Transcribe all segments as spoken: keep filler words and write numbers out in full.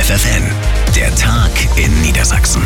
F F N, der Tag in Niedersachsen.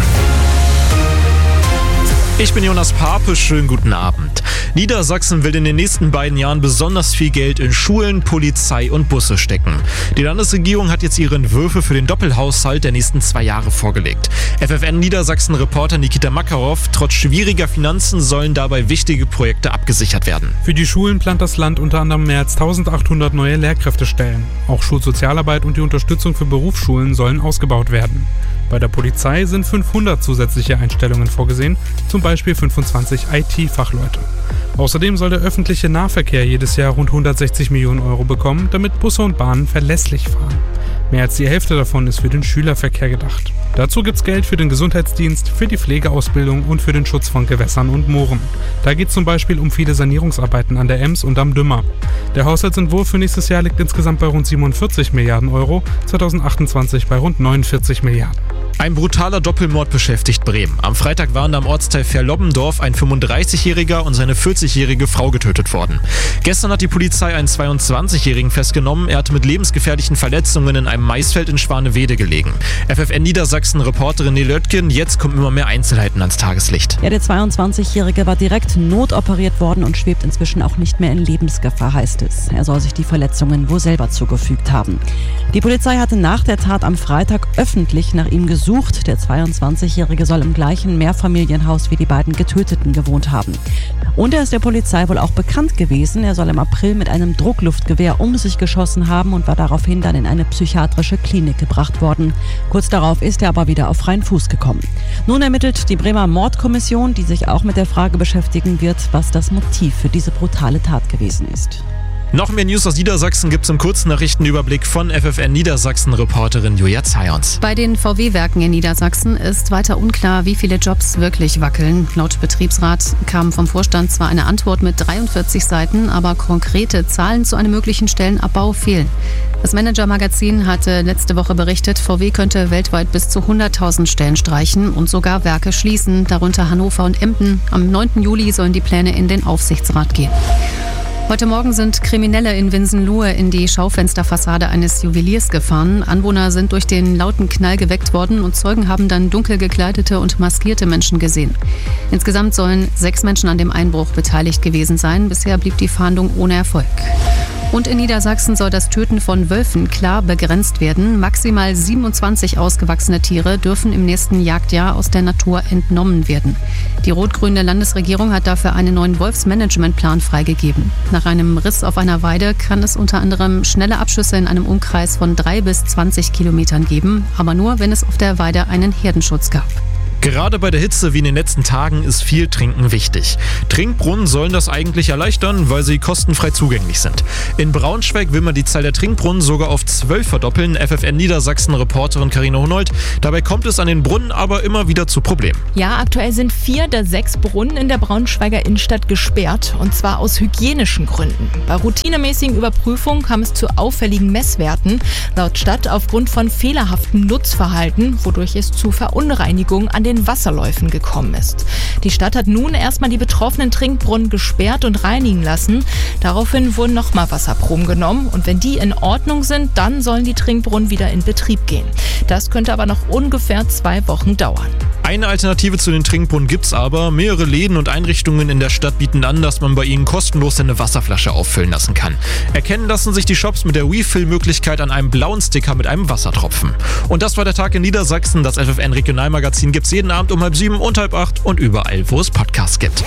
Ich bin Jonas Pape, schönen guten Abend. Niedersachsen will in den nächsten beiden Jahren besonders viel Geld in Schulen, Polizei und Busse stecken. Die Landesregierung hat jetzt ihre Entwürfe für den Doppelhaushalt der nächsten zwei Jahre vorgelegt. F F N Niedersachsen-Reporter Nikita Makarov, trotz schwieriger Finanzen sollen dabei wichtige Projekte abgesichert werden. Für die Schulen plant das Land unter anderem mehr als eintausendachthundert neue Lehrkräftestellen. Auch Schulsozialarbeit und die Unterstützung für Berufsschulen sollen ausgebaut werden. Bei der Polizei sind fünfhundert zusätzliche Einstellungen vorgesehen, zum Beispiel fünfundzwanzig I T-Fachleute. Außerdem soll der öffentliche Nahverkehr jedes Jahr rund hundertsechzig Millionen Euro bekommen, damit Busse und Bahnen verlässlich fahren. Mehr als die Hälfte davon ist für den Schülerverkehr gedacht. Dazu gibt's Geld für den Gesundheitsdienst, für die Pflegeausbildung und für den Schutz von Gewässern und Mooren. Da geht es zum Beispiel um viele Sanierungsarbeiten an der Ems und am Dümmer. Der Haushaltsentwurf für nächstes Jahr liegt insgesamt bei rund siebenundvierzig Milliarden Euro, zweitausendachtundzwanzig bei rund neunundvierzig Milliarden. Ein brutaler Doppelmord beschäftigt Bremen. Am Freitag waren am Ortsteil Verlobbendorf ein fünfunddreißigjähriger und seine vierzigjährige Frau getötet worden. Gestern hat die Polizei einen zweiundzwanzigjährigen festgenommen. Er hatte mit lebensgefährlichen Verletzungen in einem Maisfeld in Schwanewede gelegen. F F N Niedersachsen-Reporterin Nele Oetken, jetzt kommen immer mehr Einzelheiten ans Tageslicht. Ja, der zweiundzwanzigjährige war direkt notoperiert worden und schwebt inzwischen auch nicht mehr in Lebensgefahr, heißt es. Er soll sich die Verletzungen wohl selber zugefügt haben. Die Polizei hatte nach der Tat am Freitag öffentlich nach ihm gesucht. Der zweiundzwanzigjährige soll im gleichen Mehrfamilienhaus wie die beiden Getöteten gewohnt haben. Und er ist der Polizei wohl auch bekannt gewesen. Er soll im April mit einem Druckluftgewehr um sich geschossen haben und war daraufhin dann in eine psychiatrische Klinik gebracht worden. Kurz darauf ist er aber wieder auf freien Fuß gekommen. Nun ermittelt die Bremer Mordkommission, die sich auch mit der Frage beschäftigen wird, was das Motiv für diese brutale Tat gewesen ist. Noch mehr News aus Niedersachsen gibt's im Kurznachrichtenüberblick von F F N Niedersachsen-Reporterin Julia Zayons. Bei den V W-Werken in Niedersachsen ist weiter unklar, wie viele Jobs wirklich wackeln. Laut Betriebsrat kam vom Vorstand zwar eine Antwort mit dreiundvierzig Seiten, aber konkrete Zahlen zu einem möglichen Stellenabbau fehlen. Das Manager-Magazin hatte letzte Woche berichtet, V W könnte weltweit bis zu hunderttausend Stellen streichen und sogar Werke schließen, darunter Hannover und Emden. Am neunten Juli sollen die Pläne in den Aufsichtsrat gehen. Heute Morgen sind Kriminelle in Winsenlohe in die Schaufensterfassade eines Juweliers gefahren. Anwohner sind durch den lauten Knall geweckt worden und Zeugen haben dann dunkel gekleidete und maskierte Menschen gesehen. Insgesamt sollen sechs Menschen an dem Einbruch beteiligt gewesen sein. Bisher blieb die Fahndung ohne Erfolg. Und in Niedersachsen soll das Töten von Wölfen klar begrenzt werden. Maximal siebenundzwanzig ausgewachsene Tiere dürfen im nächsten Jagdjahr aus der Natur entnommen werden. Die rot-grüne Landesregierung hat dafür einen neuen Wolfsmanagementplan freigegeben. Nach einem Riss auf einer Weide kann es unter anderem schnelle Abschüsse in einem Umkreis von drei bis zwanzig Kilometern geben, aber nur, wenn es auf der Weide einen Herdenschutz gab. Gerade bei der Hitze wie in den letzten Tagen ist viel Trinken wichtig. Trinkbrunnen sollen das eigentlich erleichtern, weil sie kostenfrei zugänglich sind. In Braunschweig will man die Zahl der Trinkbrunnen sogar auf zwölf verdoppeln. F F N Niedersachsen-Reporterin Carina Honold. Dabei kommt es an den Brunnen aber immer wieder zu Problemen. Ja, aktuell sind vier der sechs Brunnen in der Braunschweiger Innenstadt gesperrt, und zwar aus hygienischen Gründen. Bei routinemäßigen Überprüfungen kam es zu auffälligen Messwerten, laut Stadt aufgrund von fehlerhaftem Nutzverhalten, wodurch es zu Verunreinigungen an den Wasserläufen gekommen ist. Die Stadt hat nun erstmal die betroffenen Trinkbrunnen gesperrt und reinigen lassen. Daraufhin wurden nochmal Wasserproben genommen, und wenn die in Ordnung sind, dann sollen die Trinkbrunnen wieder in Betrieb gehen. Das könnte aber noch ungefähr zwei Wochen dauern. Eine Alternative zu den Trinkbrunnen gibt's aber. Mehrere Läden und Einrichtungen in der Stadt bieten an, dass man bei ihnen kostenlos seine Wasserflasche auffüllen lassen kann. Erkennen lassen sich die Shops mit der Refill-Möglichkeit an einem blauen Sticker mit einem Wassertropfen. Und das war der Tag in Niedersachsen. Das F F N-Regionalmagazin gibt's jeden Abend um halb sieben und halb acht und überall, wo es Podcasts gibt.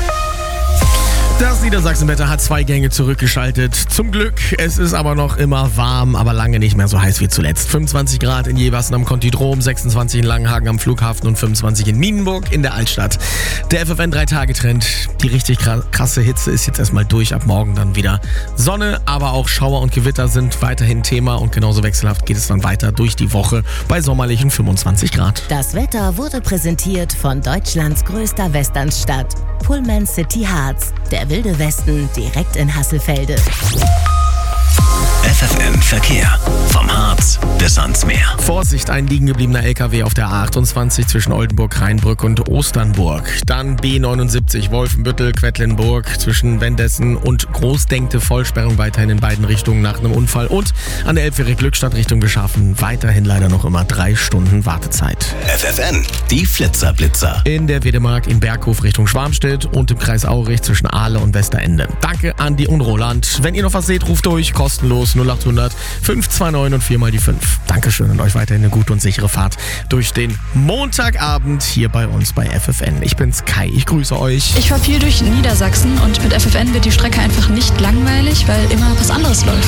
Das Niedersachsenwetter hat zwei Gänge zurückgeschaltet. Zum Glück, es ist aber noch immer warm, aber lange nicht mehr so heiß wie zuletzt. fünfundzwanzig Grad in Jeversen am Kontidrom, sechsundzwanzig in Langenhagen am Flughafen und fünfundzwanzig in Nienburg in der Altstadt. Der F F N drei Tage Trend. Die richtig krasse Hitze ist jetzt erstmal durch. Ab morgen dann wieder Sonne, aber auch Schauer und Gewitter sind weiterhin Thema, und genauso wechselhaft geht es dann weiter durch die Woche bei sommerlichen fünfundzwanzig Grad. Das Wetter wurde präsentiert von Deutschlands größter Westernstadt, Pullman City Harz. Der Wilde Westen direkt in Hasselfelde. F F N Verkehr. Vom Harz bis ans Meer. Vorsicht! Vorsicht, ein liegen gebliebener L K W auf der A achtundzwanzig zwischen Oldenburg, Rheinbrück und Osternburg. Dann B neunundsiebzig Wolfenbüttel, Quedlinburg zwischen Wendessen und Großdenkte, Vollsperrung weiterhin in beiden Richtungen nach einem Unfall. Und an der Elbphäre Glückstadt Richtung Beschaffen weiterhin leider noch immer drei Stunden Wartezeit. F F N, die Flitzerblitzer. In der Wedemark in Berghof Richtung Schwarmstedt und im Kreis Aurich zwischen Ahle und Westerende. Danke Andi und Roland. Wenn ihr noch was seht, ruft durch, kostenlos null achthundert fünf zwei neun und vier mal die fünf. Dankeschön und euch weiterhin eine gute und sichere Fahrt durch den Montagabend hier bei uns bei F F N. Ich bin's Kai, ich grüße euch. Ich fahre viel durch Niedersachsen und mit F F N wird die Strecke einfach nicht langweilig, weil immer was anderes läuft.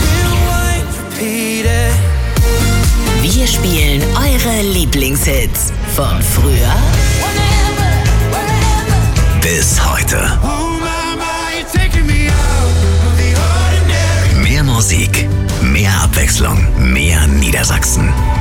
Wir spielen eure Lieblingshits von früher Bis heute. Mehr Musik, mehr Abwechslung, mehr Niedersachsen.